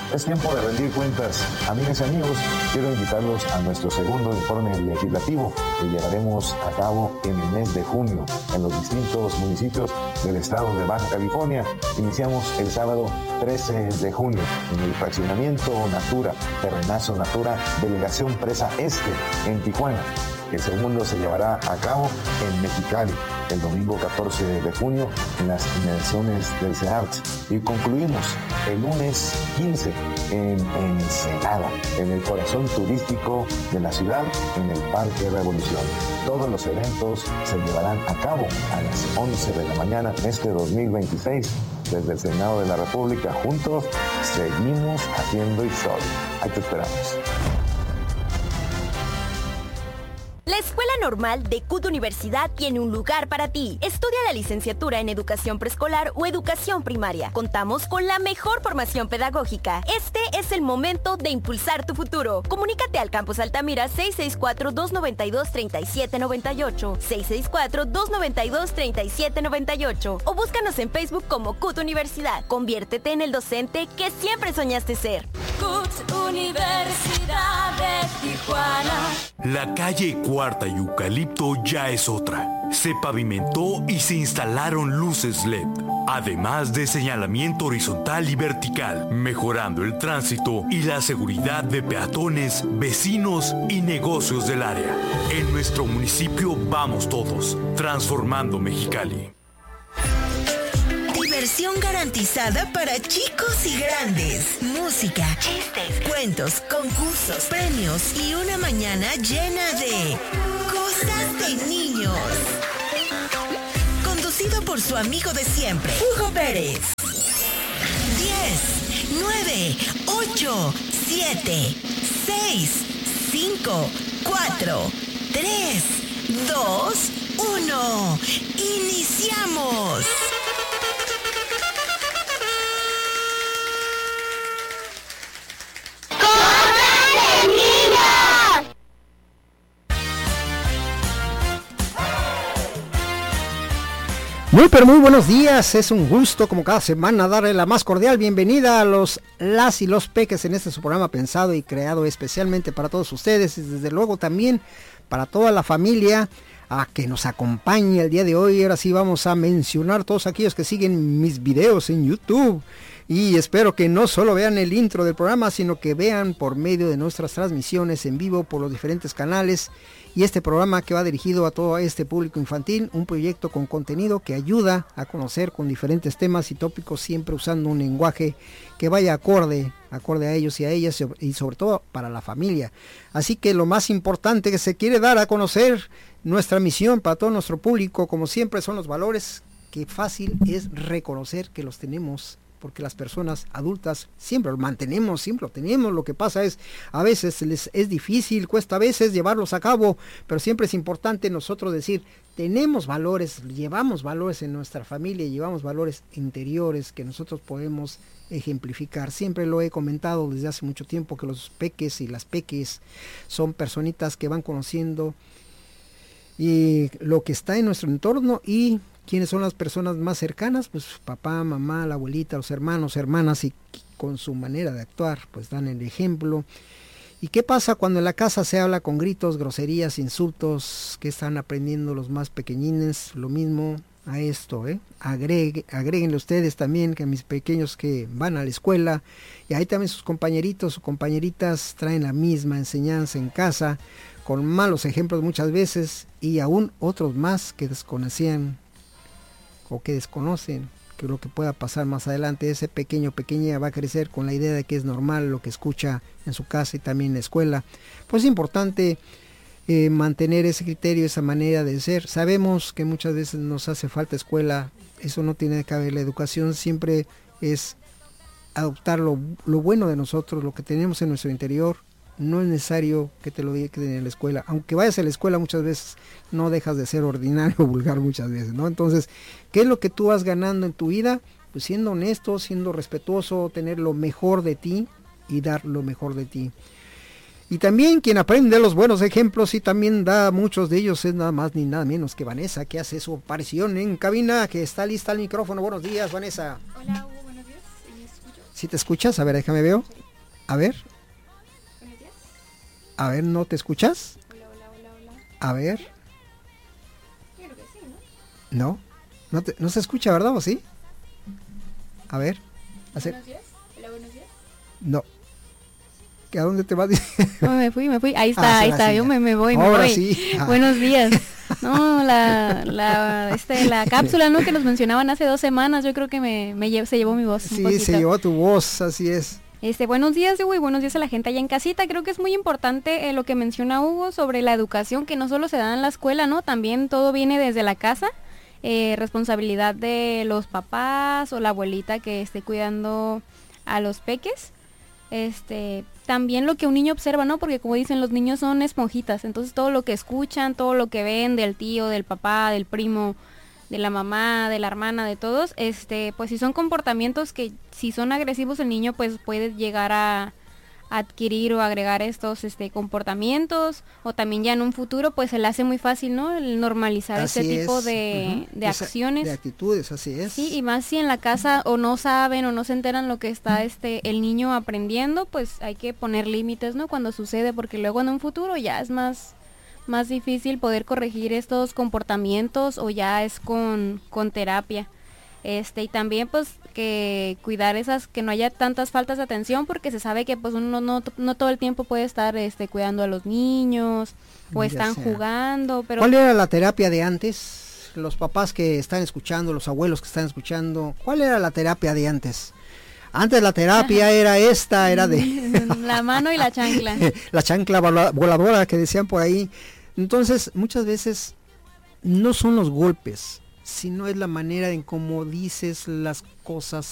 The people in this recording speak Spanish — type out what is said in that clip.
Es tiempo de rendir cuentas. Amigas y amigos, quiero invitarlos a nuestro segundo informe legislativo que llevaremos a cabo en el mes de junio en los distintos municipios del estado de Baja California. Iniciamos el sábado 13 de junio en el fraccionamiento Natura, Terrenazo Natura, Delegación Presa Este, en Tijuana. El segundo se llevará a cabo en Mexicali el domingo 14 de junio en las inmediaciones del CEARTS. Y concluimos el lunes 15 en Ensenada, en el corazón turístico de la ciudad, en el Parque Revolución. Todos los eventos se llevarán a cabo a las 11 de la mañana en este 2026. Desde el Senado de la República, juntos seguimos haciendo historia. Ahí te esperamos. La Escuela Normal de CUT Universidad tiene un lugar para ti. Estudia la licenciatura en Educación Preescolar o Educación Primaria. Contamos con la mejor formación pedagógica. Este es el momento de impulsar tu futuro. Comunícate al Campus Altamira 664-292-3798, 664-292-3798 o búscanos en Facebook como CUT Universidad. Conviértete en el docente que siempre soñaste ser. CUT Universidad de Tijuana. La calle Cuarta y Eucalipto ya es otra. Se pavimentó y se instalaron luces LED, además de señalamiento horizontal y vertical, mejorando el tránsito y la seguridad de peatones, vecinos y negocios del área. En nuestro municipio vamos todos, transformando Mexicali. Diversión garantizada para chicos y grandes. Música, chistes, cuentos, concursos, premios y una mañana llena de cosas de niños. Conducido por su amigo de siempre, Hugo Pérez. 10, 9, 8, 7, 6, 5, 4, 3, 2, 1. ¡Iniciamos! Muy pero muy buenos días, es un gusto como cada semana darle la más cordial bienvenida a las y los peques en este su programa pensado y creado especialmente para todos ustedes y desde luego también para toda la familia a que nos acompañe el día de hoy. Ahora sí vamos a mencionar todos aquellos que siguen mis videos en YouTube y espero que no solo vean el intro del programa sino que vean por medio de nuestras transmisiones en vivo por los diferentes canales. Y este programa que va dirigido a todo este público infantil, un proyecto con contenido que ayuda a conocer con diferentes temas y tópicos, siempre usando un lenguaje que vaya acorde a ellos y a ellas y sobre todo para la familia. Así que lo más importante que se quiere dar a conocer, nuestra misión para todo nuestro público, como siempre, son los valores que fácil es reconocer que los tenemos. Porque las personas adultas siempre lo mantenemos, siempre lo tenemos. Lo que pasa es, a veces les es difícil, cuesta a veces llevarlos a cabo, pero siempre es importante nosotros decir, tenemos valores, llevamos valores en nuestra familia, llevamos valores interiores que nosotros podemos ejemplificar. Siempre lo he comentado desde hace mucho tiempo que los peques y las peques son personitas que van conociendo y lo que está en nuestro entorno y ¿quiénes son las personas más cercanas? Pues papá, mamá, la abuelita, los hermanos, hermanas y con su manera de actuar pues dan el ejemplo. ¿Y qué pasa cuando en la casa se habla con gritos, groserías, insultos? ¿Qué están aprendiendo los más pequeñines? Lo mismo a esto, agréguenle ustedes también que mis pequeños que van a la escuela y ahí también sus compañeritos o compañeritas traen la misma enseñanza en casa con malos ejemplos muchas veces y aún otros más que desconocían o que desconocen que lo que pueda pasar más adelante. Ese pequeño pequeña va a crecer con la idea de que es normal lo que escucha en su casa y también en la escuela. Pues es importante mantener ese criterio, esa manera de ser. Sabemos que muchas veces nos hace falta escuela, eso no tiene que haber. La educación siempre es adoptar lo bueno de nosotros, lo que tenemos en nuestro interior. No es necesario que te lo digan en la escuela. Aunque vayas a la escuela muchas veces no dejas de ser ordinario o vulgar muchas veces, ¿no? Entonces, ¿qué es lo que tú vas ganando en tu vida? Pues siendo honesto, siendo respetuoso, tener lo mejor de ti y dar lo mejor de ti. Y también quien aprende de los buenos ejemplos y también da muchos de ellos es nada más ni nada menos que Vanessa, que hace su aparición en cabina, que está lista al micrófono. Buenos días, Vanessa. Hola, Hugo, buenos días. ¿Sí me escucho? ¿Sí te escuchas? A ver, déjame ver. A ver. A ver, ¿no te escuchas? Hola. A ver. Yo creo que sí, ¿no? No se escucha, ¿verdad? ¿O sí? A ver. Buenos días. Hola, buenos días. No. ¿A dónde te vas? No, me fui. Ahí está, sí, yo ya. me voy. Sí. Buenos días. No, la cápsula, ¿no? Que nos mencionaban hace 2 semanas, yo creo que se llevó mi voz. Sí, se llevó tu voz, así es. Buenos días, Hugo, y buenos días a la gente allá en casita. Creo que es muy importante lo que menciona Hugo sobre la educación, que no solo se da en la escuela, ¿no? También todo viene desde la casa. Responsabilidad de los papás o la abuelita que esté cuidando a los peques. También lo que un niño observa, ¿no? Porque como dicen, los niños son esponjitas, entonces todo lo que escuchan, todo lo que ven del tío, del papá, del primo, de la mamá, de la hermana, de todos, pues si son comportamientos que si son agresivos, el niño pues puede llegar a adquirir o agregar estos comportamientos, o también ya en un futuro pues se le hace muy fácil, ¿no? El normalizar Así este tipo es. de acciones. De actitudes, así es. Sí, y más si en la casa o no saben o no se enteran lo que está el niño aprendiendo, pues hay que poner límites, ¿no? Cuando sucede, porque luego en un futuro ya es más difícil poder corregir estos comportamientos, o ya es con terapia. Y también pues que cuidar que no haya tantas faltas de atención, porque se sabe que pues uno no todo el tiempo puede estar cuidando a los niños, o están jugando, pero ¿cuál era la terapia de antes? Los papás que están escuchando, los abuelos que están escuchando, ¿cuál era la terapia de antes? Antes la terapia era de la mano y la chancla. La chancla voladora que decían por ahí. Entonces, muchas veces no son los golpes, sino es la manera en cómo dices las cosas